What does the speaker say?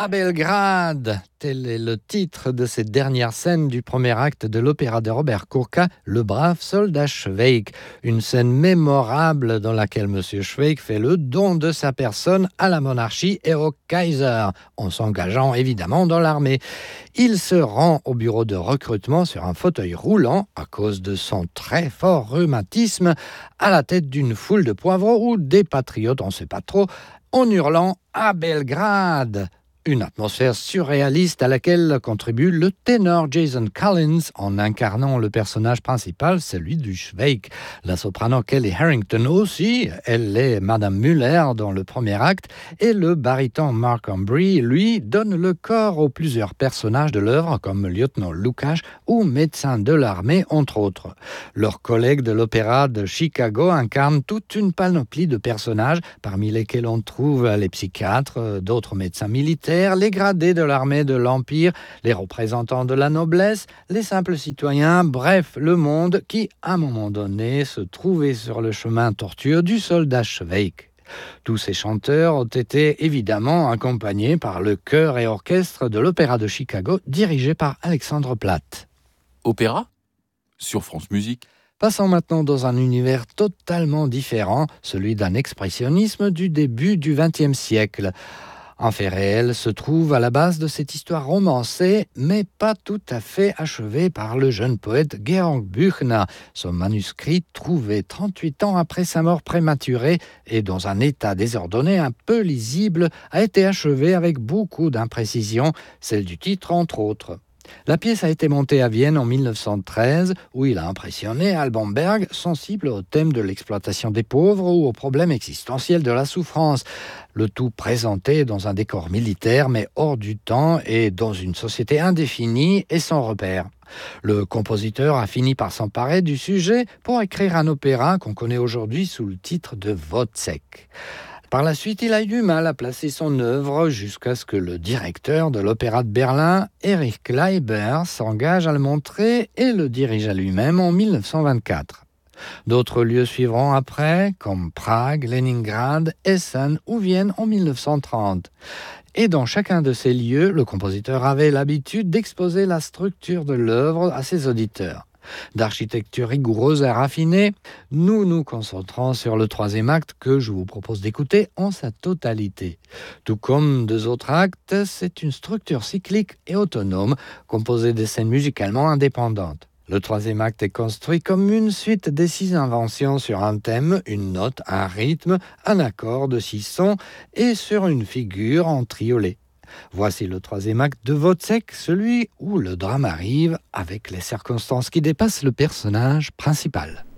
À Belgrade, tel est le titre de cette dernière scène du premier acte de l'opéra de Robert Kurka, Le brave soldat Schweik. Une scène mémorable dans laquelle M. Schweik fait le don de sa personne à la monarchie et au Kaiser, en s'engageant évidemment dans l'armée. Il se rend au bureau de recrutement sur un fauteuil roulant à cause de son très fort rhumatisme, à la tête d'une foule de poivreaux ou des patriotes, on ne sait pas trop, en hurlant « à Belgrade ». Une atmosphère surréaliste à laquelle contribue le ténor Jason Collins en incarnant le personnage principal, celui du Schweik. La soprano Kelly Harrington aussi, elle est Madame Muller dans le premier acte, et le baryton Mark Ambry, lui, donne le corps aux plusieurs personnages de l'œuvre, comme lieutenant Lukács ou médecin de l'armée, entre autres. Leurs collègues de l'opéra de Chicago incarnent toute une panoplie de personnages, parmi lesquels on trouve les psychiatres, d'autres médecins militaires, les gradés de l'armée de l'Empire, les représentants de la noblesse, les simples citoyens, bref, le monde qui, à un moment donné, se trouvait sur le chemin tortueux du soldat Schweik. Tous ces chanteurs ont été évidemment accompagnés par le chœur et orchestre de l'Opéra de Chicago, dirigé par Alexandre Platt. Opéra sur France Musique. Passons maintenant dans un univers totalement différent, celui d'un expressionnisme du début du XXe siècle. Un fait réel se trouve à la base de cette histoire romancée, mais pas tout à fait achevée par le jeune poète Georg Büchner. Son manuscrit, trouvé 38 ans après sa mort prématurée et dans un état désordonné un peu lisible, a été achevé avec beaucoup d'imprécisions, celle du titre entre autres. La pièce a été montée à Vienne en 1913, où il a impressionné Alban Berg, sensible au thème de l'exploitation des pauvres ou au problème existentiel de la souffrance. Le tout présenté dans un décor militaire, mais hors du temps et dans une société indéfinie et sans repère. Le compositeur a fini par s'emparer du sujet pour écrire un opéra qu'on connaît aujourd'hui sous le titre de Wozzeck. Par la suite, il a eu du mal à placer son œuvre jusqu'à ce que le directeur de l'Opéra de Berlin, Erich Kleiber, s'engage à le montrer et le dirigea lui-même en 1924. D'autres lieux suivront après, comme Prague, Leningrad, Essen ou Vienne en 1930. Et dans chacun de ces lieux, le compositeur avait l'habitude d'exposer la structure de l'œuvre à ses auditeurs. D'architecture rigoureuse et raffinée, nous nous concentrons sur le troisième acte que je vous propose d'écouter en sa totalité. Tout comme deux autres actes, c'est une structure cyclique et autonome, composée de scènes musicalement indépendantes. Le troisième acte est construit comme une suite des 6 inventions sur un thème, une note, un rythme, un accord de 6 sons et sur une figure en triolet. Voici le troisième acte de Wozzeck, celui où le drame arrive avec les circonstances qui dépassent le personnage principal.